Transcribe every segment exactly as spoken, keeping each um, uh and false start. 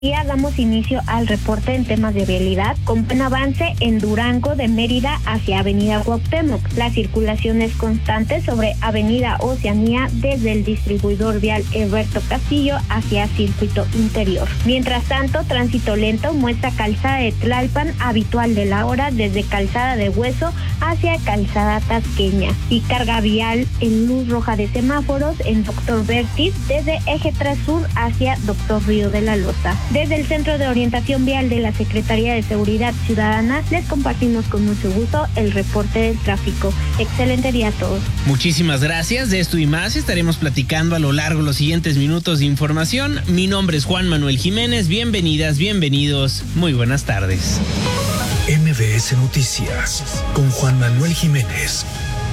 Ya damos inicio al reporte en temas de vialidad, con buen avance en Durango de Mérida hacia Avenida Cuauhtémoc. La circulación es constante sobre Avenida Oceanía desde el distribuidor vial Herberto Castillo hacia Circuito Interior. Mientras tanto, tránsito lento muestra Calzada de Tlalpan, habitual de la hora desde Calzada de Hueso hacia Calzada Tasqueña, y carga vial en luz roja de semáforos en Doctor Bertis desde Eje tres Sur hacia Doctor Río de la Loza. Desde el Centro de Orientación Vial de la Secretaría de Seguridad Ciudadana les compartimos con mucho gusto el reporte del tráfico. Excelente día a todos. Muchísimas gracias. De esto y más estaremos platicando a lo largo de los siguientes minutos de información. Mi nombre es Juan Manuel Jiménez. Bienvenidas, bienvenidos. Muy buenas tardes. M B S Noticias con Juan Manuel Jiménez.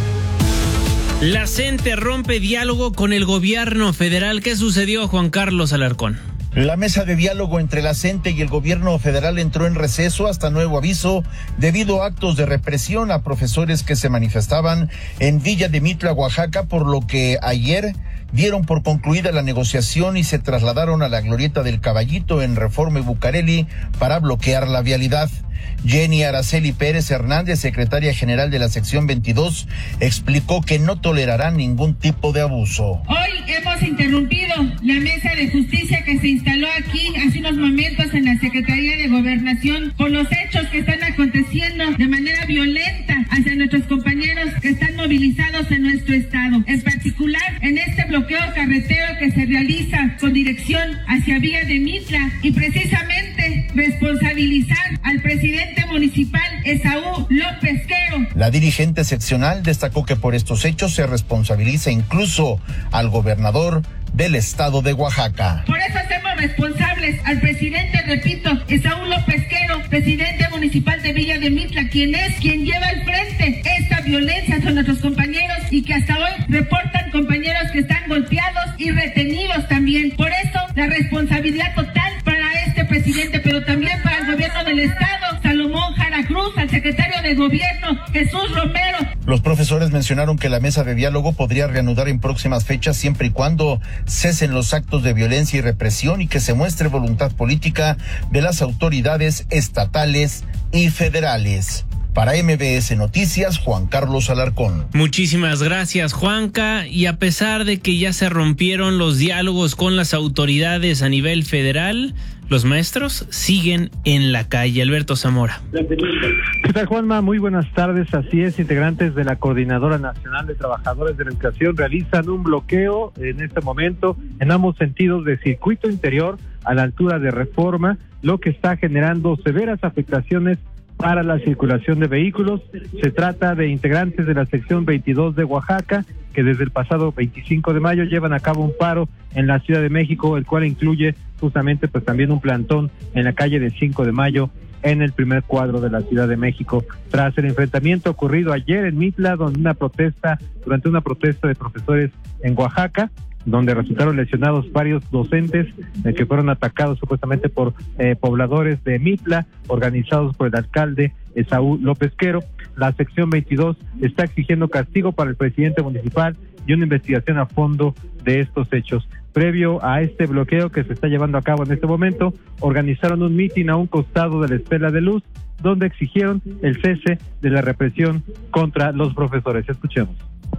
La CENTE rompe diálogo con el gobierno federal. ¿Qué sucedió, Juan Carlos Alarcón? La mesa de diálogo entre la CENTE y el gobierno federal entró en receso hasta nuevo aviso debido a actos de represión a profesores que se manifestaban en Villa de Mitla, Oaxaca, por lo que ayer dieron por concluida la negociación y se trasladaron a la glorieta del Caballito en Reforma y Bucareli para bloquear la vialidad. Jenny Araceli Pérez Hernández, secretaria general de la sección veintidós, explicó que no tolerarán ningún tipo de abuso. Hoy hemos interrumpido la mesa de justicia que se instaló aquí hace unos momentos en la Secretaría de Gobernación por los hechos que están aconteciendo de manera violenta hacia nuestros compañeros que están movilizados en nuestro estado. En particular, en este bloqueo carretero que se realiza con dirección hacia Villa de Mitla, y precisamente responsabilizar al presidente municipal Esaú López Quero. La dirigente seccional destacó que por estos hechos se responsabiliza incluso al gobernador del estado de Oaxaca. Por eso hacemos responsables al presidente, repito, Esaú López Quero, presidente municipal de Villa de Mitla, quien es quien lleva al frente esta violencia hacia nuestros compañeros y que hasta hoy reportan compañeros que están golpeados y retenidos también. Por eso la responsabilidad total para este presidente, pero también para el gobierno del estado, Salomón Jara Cruz, al secretario de gobierno, Jesús Romero. Los profesores mencionaron que la mesa de diálogo podría reanudar en próximas fechas siempre y cuando cesen los actos de violencia y represión y que se muestre voluntad política de las autoridades estatales y federales. Para M B S Noticias, Juan Carlos Alarcón. Muchísimas gracias, Juanca. Y a pesar de que ya se rompieron los diálogos con las autoridades a nivel federal, los maestros siguen en la calle. Alberto Zamora. ¿Qué tal, Juanma? Muy buenas tardes. Así es, integrantes de la Coordinadora Nacional de Trabajadores de la Educación realizan un bloqueo en este momento en ambos sentidos de Circuito Interior a la altura de Reforma, lo que está generando severas afectaciones para la circulación de vehículos. Se trata de integrantes de la sección veintidós de Oaxaca, que desde el pasado veinticinco de mayo llevan a cabo un paro en la Ciudad de México, el cual incluye justamente pues también un plantón en la calle de cinco de mayo en el primer cuadro de la Ciudad de México. Tras el enfrentamiento ocurrido ayer en Mitla, donde una protesta, durante una protesta de profesores en Oaxaca, donde resultaron lesionados varios docentes eh, que fueron atacados supuestamente por eh, pobladores de Mitla, organizados por el alcalde Esaú López Quero. La sección veintidós está exigiendo castigo para el presidente municipal y una investigación a fondo de estos hechos. Previo a este bloqueo que se está llevando a cabo en este momento, organizaron un mitin a un costado de la Estela de Luz, donde exigieron el cese de la represión contra los profesores. Escuchemos.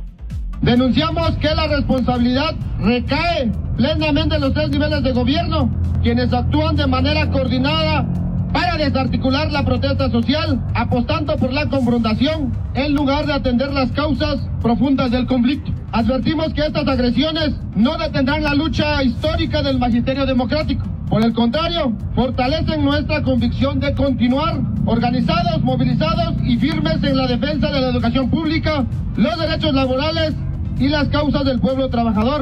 Denunciamos que la responsabilidad recae plenamente en los tres niveles de gobierno, quienes actúan de manera coordinada para desarticular la protesta social, apostando por la confrontación en lugar de atender las causas profundas del conflicto. Advertimos que estas agresiones no detendrán la lucha histórica del magisterio democrático. Por el contrario, fortalecen nuestra convicción de continuar organizados, movilizados y firmes en la defensa de la educación pública, los derechos laborales y las causas del pueblo trabajador.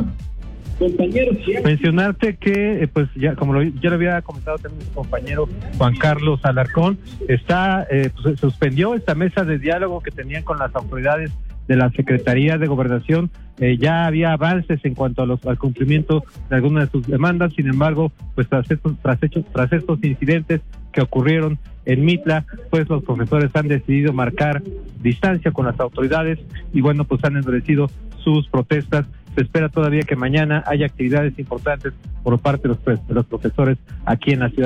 Mencionarte que, eh, pues ya como lo, ya lo había comentado también mi compañero Juan Carlos Alarcón, está eh, pues, se suspendió esta mesa de diálogo que tenían con las autoridades de la Secretaría de Gobernación. Eh, ya había avances en cuanto a los, al cumplimiento de algunas de sus demandas. Sin embargo, pues tras estos, tras, hechos, tras estos incidentes que ocurrieron en Mitla, pues los profesores han decidido marcar distancia con las autoridades y bueno, pues han endurecido sus protestas. Se espera todavía que mañana haya actividades importantes por parte de los, de los profesores aquí en la ciudad.